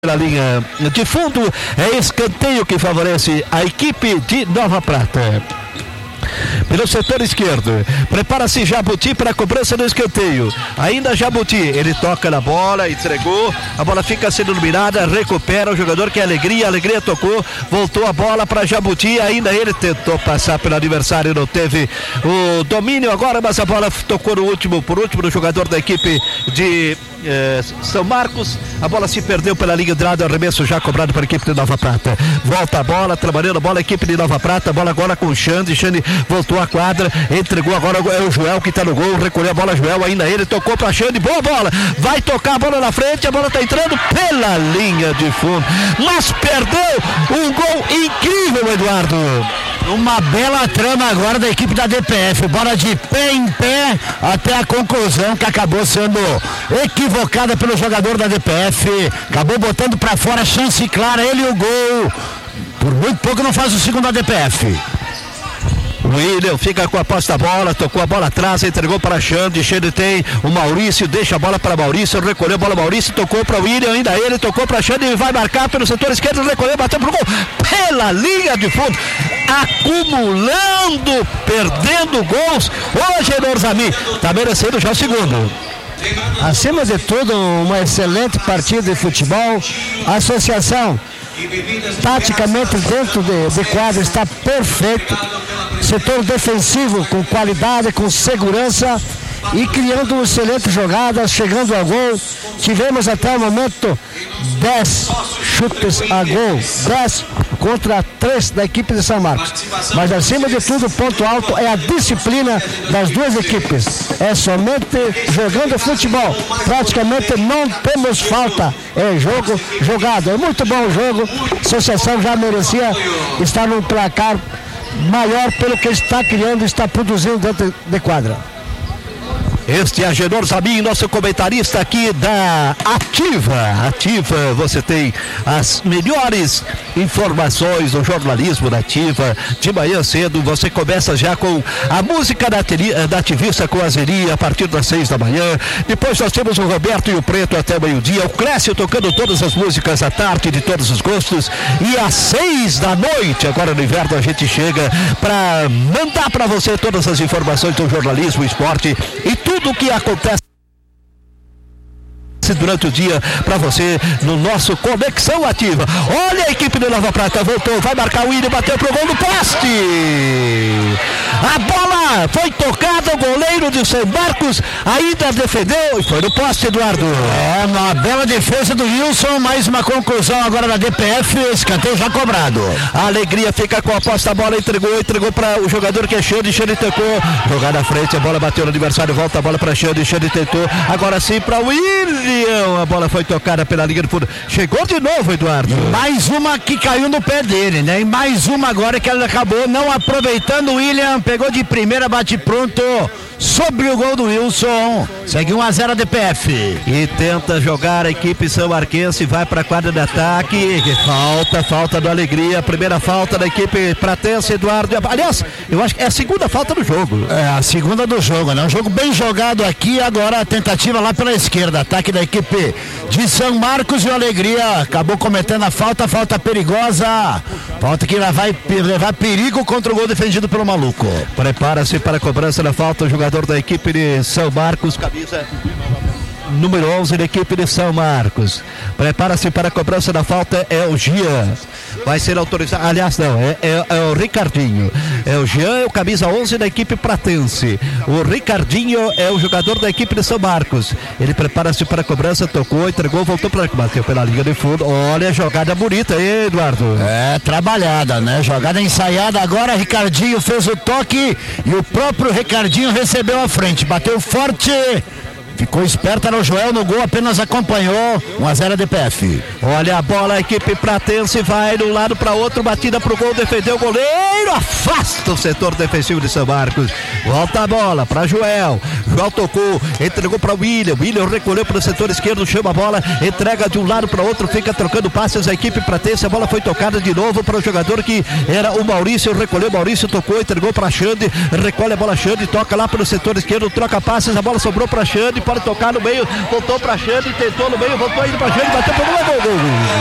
pela linha de fundo, é escanteio que favorece a equipe de Nova Prata. Pelo setor esquerdo, prepara-se Jabuti para a cobrança do escanteio. Ainda Jabuti, ele toca na bola, entregou, a bola fica sendo iluminada, recupera o jogador que é Alegria tocou, voltou a bola para Jabuti, ainda ele tentou passar pelo adversário, não teve o domínio agora, mas a bola tocou por último no jogador da equipe de São Marcos. A bola se perdeu pela linha de lado, arremesso já cobrado para a equipe de Nova Prata. Volta a bola, trabalhando a bola, a equipe de Nova Prata, a bola agora com o Xande voltou à quadra, entregou agora, é o Joel que está no gol, recolheu a bola, Joel, ainda ele tocou para Xande, boa bola, vai tocar a bola na frente, a bola está entrando pela linha de fundo, mas perdeu um gol incrível, Eduardo. Uma bela trama agora da equipe da DPF, bola de pé em pé até a conclusão que acabou sendo equivocada pelo jogador da DPF, acabou botando pra fora, chance clara, ele e o gol, por muito pouco não faz o segundo da DPF. William fica com a posse da bola, tocou a bola atrás, entregou para Xande tem o Maurício, deixa a bola para Maurício, recolheu a bola Maurício, tocou para William, ainda ele tocou para Xande e vai marcar pelo setor esquerdo, recolheu, bateu pro gol, pela linha de fundo, acumulando, perdendo gols, hoje Norzami está merecendo já o segundo. Acima de tudo, uma excelente partida de futebol, a associação taticamente dentro de quadra está perfeito, setor defensivo com qualidade, com segurança e criando excelentes jogadas, chegando ao gol. Tivemos até o momento 10 chutes a gol, 10 contra 3 da equipe de São Marcos, mas acima de tudo o ponto alto é a disciplina das duas equipes, é somente jogando futebol, praticamente não temos falta, é jogo jogado, é muito bom o jogo, a associação já merecia estar num placar maior pelo que está criando, está produzindo dentro de quadra. Este é Agenor Zabim, nosso comentarista aqui da Ativa, você tem as melhores informações do jornalismo da Ativa, de manhã cedo, você começa já com a música da Ativista com a Zeri a partir das 6 da manhã, depois nós temos o Roberto e o Preto até meio-dia, o Clécio tocando todas as músicas à tarde de todos os gostos, e às 6 da noite, agora no inverno a gente chega para mandar para você todas as informações do jornalismo, esporte e tudo o que acontece durante o dia para você no nosso Conexão Ativa. Olha a equipe de Nova Prata, voltou, vai marcar o William, bateu pro gol do poste. A bola foi tocada, o goleiro de São Marcos ainda defendeu e foi no poste, Eduardo. É uma bela defesa do Wilson, mais uma conclusão agora da DPF, escanteio já cobrado. A Alegria fica com a posse da bola, entregou para o jogador que é Xande tocou, jogar na frente, a bola bateu no adversário, volta a bola para Xande tentou, agora sim para William. A bola foi tocada pela linha do fundo. Chegou de novo, Eduardo. Mais uma que caiu no pé dele, né? E mais uma agora que ele acabou não aproveitando. O William pegou de primeira, bate pronto sobre o gol do Wilson. Segue 1-0 a DPF. E tenta jogar a equipe são marquense, vai para a quadra de ataque. Falta do Alegria. Primeira falta da equipe pratense, Eduardo. Aliás, eu acho que é a segunda falta do jogo. É a segunda do jogo, né? Um jogo bem jogado aqui. Agora a tentativa lá pela esquerda. Ataque da equipe de São Marcos e o Alegria acabou cometendo a falta perigosa. Falta que vai levar perigo contra o gol defendido pelo maluco. Prepara-se para a cobrança da falta o jogador da equipe de São Marcos, camisa número 11 da equipe de São Marcos. Prepara-se para a cobrança da falta, é o Jean. Vai ser autorizado, aliás não, é o Ricardinho. É o Jean, é o camisa 11 da equipe pratense. O Ricardinho é o jogador da equipe de São Marcos. Ele prepara-se para a cobrança, tocou, entregou, voltou para bateu pela linha de fundo. Olha a jogada bonita aí, Eduardo. É, trabalhada, né? Jogada ensaiada. Agora Ricardinho fez o toque e o próprio Ricardinho recebeu a frente. Bateu forte. Ficou esperta no Joel, no gol apenas acompanhou. 1-0 a DPF. Olha a bola, a equipe pratense vai de um lado para outro, batida pro gol, defendeu o goleiro, afasta o setor defensivo de São Marcos. Volta a bola para Joel, João tocou, entregou para William recolheu para o setor esquerdo, chama a bola, entrega de um lado para outro, fica trocando passes a equipe pratense. A bola foi tocada de novo para o jogador que era o Maurício, recolheu, Maurício tocou, entregou para Xande, recolhe a bola Xande, toca lá para o setor esquerdo, troca passes, a bola sobrou para Xande, pode tocar no meio, voltou para Xande, tentou no meio, voltou indo para Xande, bateu para o gol.